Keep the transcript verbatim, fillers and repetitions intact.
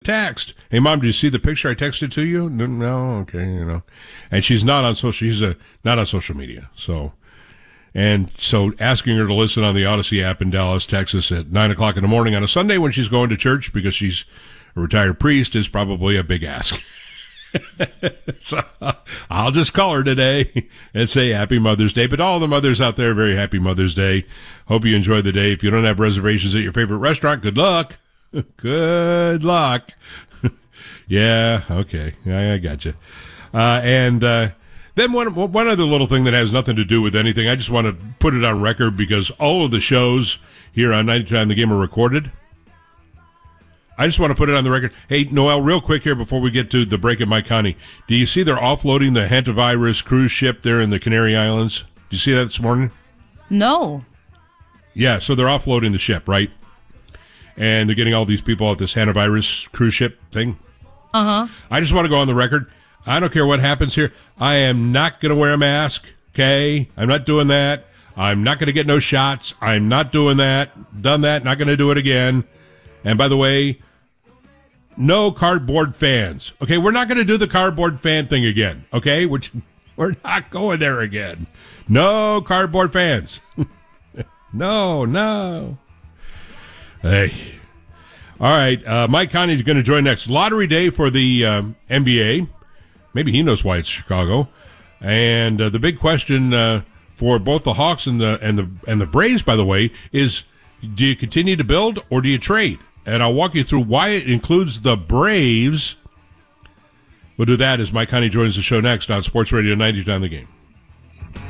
text. Hey, Mom, did you see the picture I texted to you? No, no, okay, you know. And she's not on social. She's a, not on social media. So, and so asking her to listen on the Odyssey app in Dallas, Texas, at nine o'clock in the morning on a Sunday when she's going to church because she's a retired priest is probably a big ask. So I'll just call her today and say Happy Mother's Day. But all the mothers out there, very happy Mother's Day. Hope you enjoy the day. If you don't have reservations at your favorite restaurant, good luck. Good luck. Yeah, okay. I, I got you. Uh, and uh, then one one other little thing that has nothing to do with anything. I just want to put it on record because all of the shows here on ninety-nine The Game are recorded. I just want to put it on the record. Hey, Noel, real quick here before we get to the break at Mike Connie. Do you see they're offloading the hantavirus cruise ship there in the Canary Islands? Did you see that this morning? No. Yeah, so they're offloading the ship, right? And they're getting all these people at this hantavirus cruise ship thing. Uh-huh. I just want to go on the record. I don't care what happens here. I am not going to wear a mask, okay? I'm not doing that. I'm not going to get no shots. I'm not doing that. Done that. Not going to do it again. And by the way, no cardboard fans. Okay, we're not going to do the cardboard fan thing again. Okay, we're, we're not going there again. No cardboard fans. No, no. Hey. All right, uh, Mike Connie is going to join next. Lottery day for the um, N B A. Maybe he knows why it's Chicago. And uh, the big question uh, for both the Hawks and the and the and the Braves, by the way, is do you continue to build or do you trade? And I'll walk you through why it includes the Braves. We'll do that as Mike Connie joins the show next on Sports Radio ninety-nine The Game.